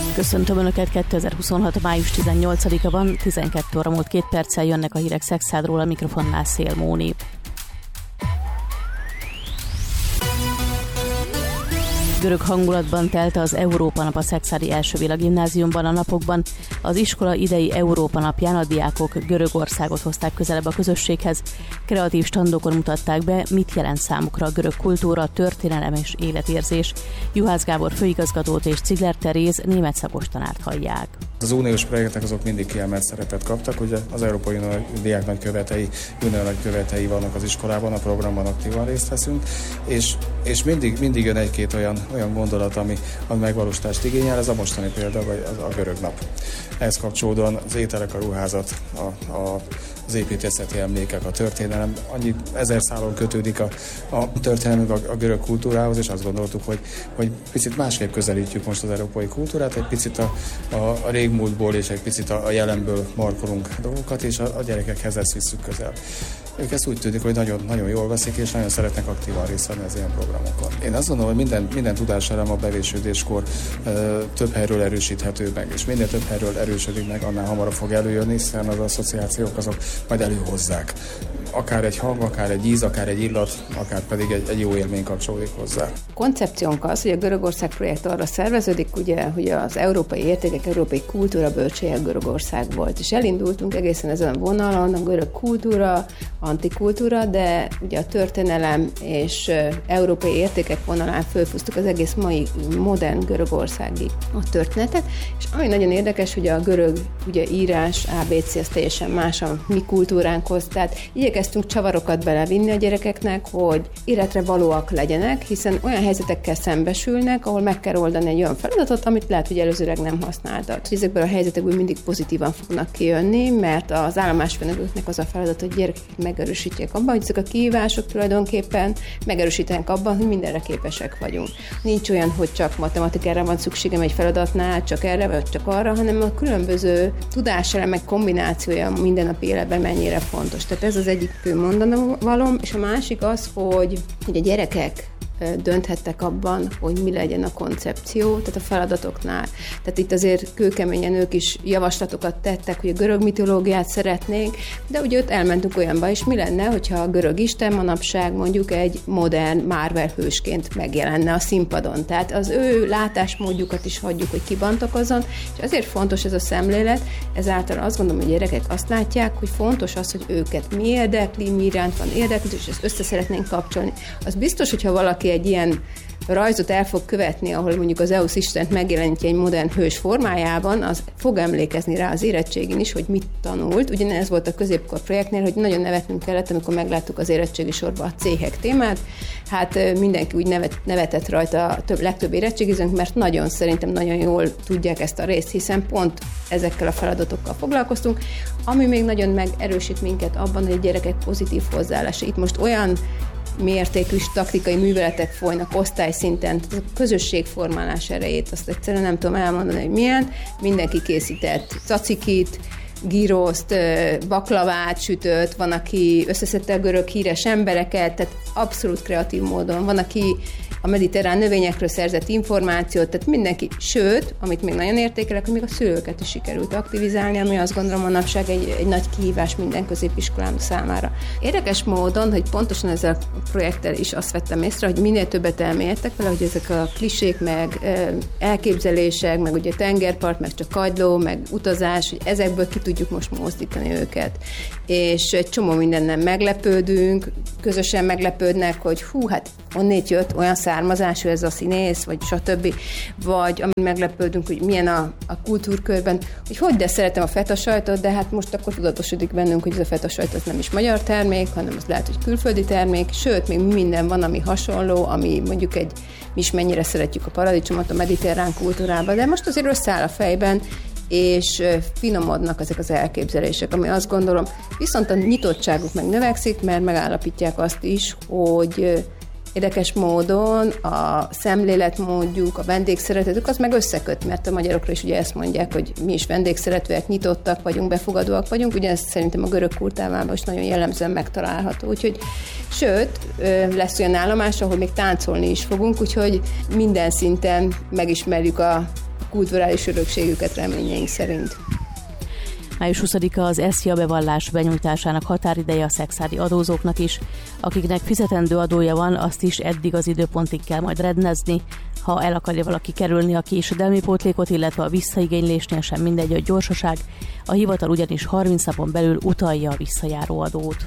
Köszöntöm Önöket, 2026. május 18-a van, 12 óra múlt 2 perccel jönnek a hírek Szekszádról, a mikrofonnál Szél Móni. Görög hangulatban telt az Európa Nap a Szekszádi első világgimnáziumban a napokban. Az iskola idei Európa Napján a diákok Görögországot hozták közelebb a közösséghez. Kreatív standokon mutatták be, mit jelent számukra a görög kultúra, történelem és életérzés. Juhász Gábor főigazgatót és Cigler Teréz német szakos tanárt hallják. Az uniós projektek azok mindig kiemelt szerepet kaptak, ugye az Európai Unió diák nagykövetei, unió nagykövetei vannak az iskolában, a programban aktívan részt veszünk, és mindig jön egy-két olyan gondolat, ami megvalósítást igényel, ez a mostani példa, vagy a görög nap. Ehhez kapcsolódóan az ételek, a ruházat, az építészeti emlékek, a történelem, annyi ezer szálon kötődik a történelmünk a görög kultúrához, és azt gondoltuk, hogy picit másképp közelítjük most az európai kultúrát, egy picit a régmúltból és egy picit a jelenből markolunk dolgokat, és a gyerekekhez ezt visszük közel. Ők ezt úgy tűnik, hogy nagyon, nagyon jól veszik, és nagyon szeretnek aktívan részt venni az ilyen programokon. Én azt gondolom, hogy minden tudáselem a bevésődéskor több helyről erősíthető meg, és minél több helyről erősödik meg, annál hamarabb fog előjönni, hiszen az asszociációk azok majd előhozzák. Akár egy hang, akár egy íz, akár egy illat, akár pedig egy jó élmény kapcsolódik hozzá. A koncepciónk az, hogy a Görögország projekt arra szerveződik, ugye, hogy az európai értékek, európai kultúra bölcsője Görögország volt. És elindultunk egészen ezen a vonalon, a görög kultúra, antikultúra, de ugye a történelem és európai értékek vonalán fölfúztuk az egész mai modern görögországi a történetet. És ami nagyon érdekes, hogy a görög ugye, írás, ABC, az teljesen más a mi kultúránkhoz, tehát igyekeztünk csavarokat belevinni a gyerekeknek, hogy életre valóak legyenek, hiszen olyan helyzetekkel szembesülnek, ahol meg kell oldani egy olyan feladatot, amit lehet, hogy előzőleg nem használtak. Ezekből a helyzetekből mindig pozitívan fognak kijönni, mert az állomásfőnöknek az a feladat, hogy gyerekek megerősítjék abban, hogy ezek a kihívások tulajdonképpen megerősítenek abban, hogy mindenre képesek vagyunk. Nincs olyan, hogy csak matematikára van szükségem egy feladatnál, csak erre vagy csak arra, hanem a különböző tudáselemek kombinációja mindennapi életben mennyire fontos. Tehát ez az egyik fő mondanivalóm, és a másik az, hogy a gyerekek dönthettek abban, hogy mi legyen a koncepció, tehát a feladatoknál. Tehát itt azért kőkeményen ők is javaslatokat tettek, hogy a görög mitológiát szeretnénk, de ugye ott elmentünk olyanba is, mi lenne, hogyha a görög isten manapság mondjuk egy modern Marvel hősként megjelenne a színpadon. Tehát az ő látásmódjukat is hagyjuk, hogy kibontakozzon, és azért fontos ez a szemlélet, ezáltal azt gondolom, hogy a gyerekek azt látják, hogy fontos az, hogy őket mi érdekli, mi iránt van érdeklődés, és ezt össze szeretnénk kapcsolni. Az biztos, hogyha valaki egy ilyen rajzot el fog követni, ahol mondjuk az Eusz Istent megjelenítje egy modern hős formájában, az fog emlékezni rá az érettségén is, hogy mit tanult. Ugyanez volt a középkor projektnél, hogy nagyon nevetnünk kellett, amikor megláttuk az érettségi sorba a céhek témát. Hát mindenki úgy nevetett rajta a legtöbb érettségizőnk, mert szerintem nagyon jól tudják ezt a részt, hiszen pont ezekkel a feladatokkal foglalkoztunk, ami még nagyon megerősít minket abban, hogy a gyerekek pozitív hozzáállása. Itt most olyan mértékű taktikai műveletek folynak osztályszinten, a közösségformálás erejét, azt egyszerűen nem tudom elmondani, hogy milyen. Mindenki készített cacikit, gíroszt, baklavát sütött, van, aki összeszedte a görög híres embereket, tehát abszolút kreatív módon. Van, aki a mediterrán növényekről szerzett információt, tehát mindenki, sőt, amit még nagyon értékelek, hogy még a szülőket is sikerült aktivizálni, ami azt gondolom manapság egy nagy kihívás minden középiskolám számára. Érdekes módon, hogy pontosan ezzel a projekttel is azt vettem észre, hogy minél többet elmélyedtek vele, hogy ezek a klisék, meg elképzelések, meg ugye tengerpart, meg csak kagyló, meg utazás, hogy ezekből ki tudjuk most mozdítani őket. És egy csomó mindennel meglepődünk, közösen meglepődnek, hogy hát onnét jött olyan származású ez a színész, vagy stb. Vagy amin meglepődünk, hogy milyen a kultúrkörben, hogy de szeretem a feta sajtot, de hát most akkor tudatosodik bennünk, hogy ez a feta sajt az nem is magyar termék, hanem az lehet, hogy külföldi termék, sőt, még minden van, ami hasonló, ami mondjuk mi is mennyire szeretjük a paradicsomot a mediterrán kultúrában, de most azért összeáll a fejben, és finomodnak ezek az elképzelések, ami azt gondolom, viszont a nyitottságuk meg növekszik, mert megállapítják azt is, hogy érdekes módon a szemléletmódjuk, a vendégszeretetük az meg összeköt, mert a magyarokra is ugye ezt mondják, hogy mi is vendégszeretőek, nyitottak vagyunk, befogadóak vagyunk, ugye ez szerintem a görög kultúrában is nagyon jellemzően megtalálható. Úgyhogy sőt, lesz olyan állomás, ahol még táncolni is fogunk, úgyhogy minden szinten megismerjük a kulturális örökségüket reményeink szerint. Május 20-a az SZIA bevallás benyújtásának határideje a szekszárdi adózóknak is. Akiknek fizetendő adója van, azt is eddig az időpontig kell majd rendezni. Ha el akarja valaki kerülni a késedelmi pótlékot, illetve a visszaigénylésnél sem mindegy a gyorsaság, a hivatal ugyanis 30 napon belül utalja a visszajáró adót.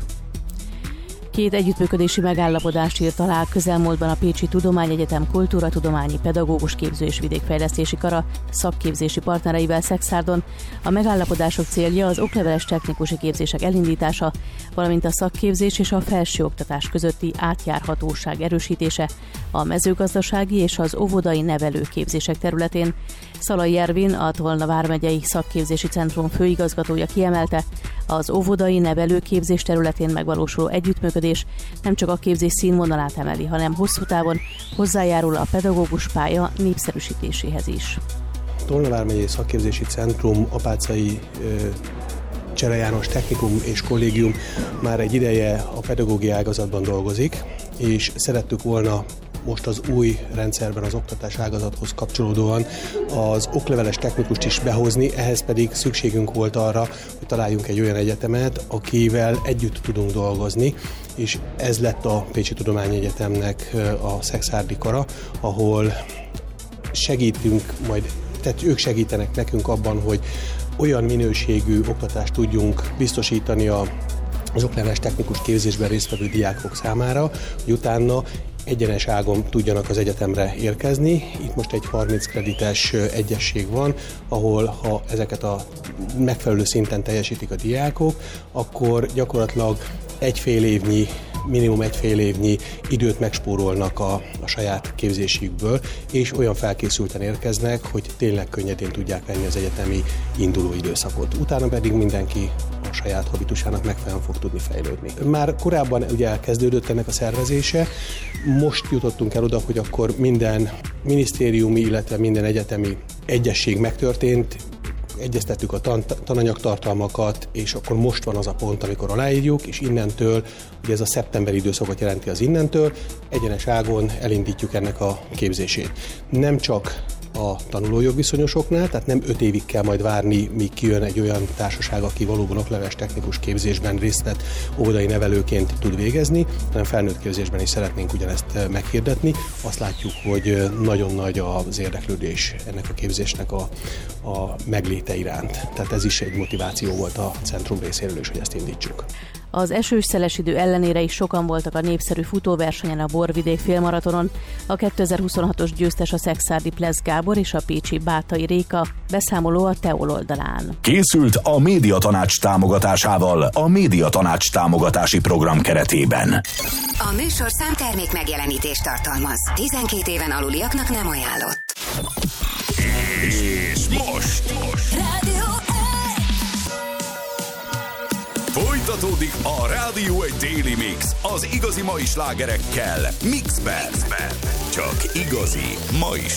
2 együttműködési megállapodást írt alá közelmúltban a Pécsi Tudományegyetem Kultúratudományi Pedagógus Képző és Vidékfejlesztési Kara szakképzési partnereivel Szekszárdon. A megállapodások célja az okleveles technikusi képzések elindítása, valamint a szakképzés és a felsőoktatás közötti átjárhatóság erősítése a mezőgazdasági és az óvodai nevelőképzések területén. Szalai Ervin, a Tolna vármegyei szakképzési centrum főigazgatója kiemelte, az óvodai nevelőképzés területén megvalósuló együttműködés nem csak a képzés színvonalát emeli, hanem hosszú távon hozzájárul a pedagógus pálya népszerűsítéséhez is. Tolna vármegyei szakképzési centrum, Apáczai Csere János Technikum és Kollégium már egy ideje a pedagógiai ágazatban dolgozik, és szerettük volna most az új rendszerben az oktatás ágazathoz kapcsolódóan az okleveles technikust is behozni, ehhez pedig szükségünk volt arra, hogy találjunk egy olyan egyetemet, akivel együtt tudunk dolgozni, és ez lett a Pécsi Tudományegyetemnek a szekszárdi kara, ahol segítünk majd, tehát ők segítenek nekünk abban, hogy olyan minőségű oktatást tudjunk biztosítani az okleveles technikus képzésben résztvevő diákok számára, hogy utána egyenes ágon tudjanak az egyetemre érkezni. Itt most egy 30 kredites egyesség van, ahol ha ezeket a megfelelő szinten teljesítik a diákok, akkor gyakorlatilag minimum egy fél évnyi időt megspórolnak a saját képzésükből, és olyan felkészülten érkeznek, hogy tényleg könnyedén tudják venni az egyetemi induló időszakot. Utána pedig mindenki a saját habitusának megfelelően fog tudni fejlődni. Már korábban ugye elkezdődött ennek a szervezése, most jutottunk el oda, hogy akkor minden minisztériumi, illetve minden egyetemi egyesség megtörtént, egyeztettük a tananyagtartalmakat, és akkor most van az a pont, amikor aláírjuk, és innentől, ugye ez a szeptemberi időszakot jelenti az innentől, egyenes ágon elindítjuk ennek a képzését. Nem csak a tanulójogviszonyosoknál, tehát nem 5 évig kell majd várni, míg kijön egy olyan társaság, aki valóban okleveles technikus képzésben részt vett óvodai nevelőként tud végezni, hanem felnőtt képzésben is szeretnénk ugyanezt meghirdetni. Azt látjuk, hogy nagyon nagy az érdeklődés ennek a képzésnek a megléte iránt. Tehát ez is egy motiváció volt a centrum részéről is, hogy ezt indítsuk. Az esős szeles idő ellenére is sokan voltak a népszerű futóversenyen a Borvidék félmaratonon. A 2026-os győztes a szekszárdi Plesz Gábor és a pécsi Bátai Réka, beszámoló a Teol oldalán. Készült a Médiatanács támogatásával a Médiatanács támogatási program keretében. A műsorszám termék megjelenítést tartalmaz. 12 éven aluliaknak nem ajánlott. És most folytatódik a Rádió egy Daily Mix az igazi mai slágerekkel Mixben. Csak igazi mai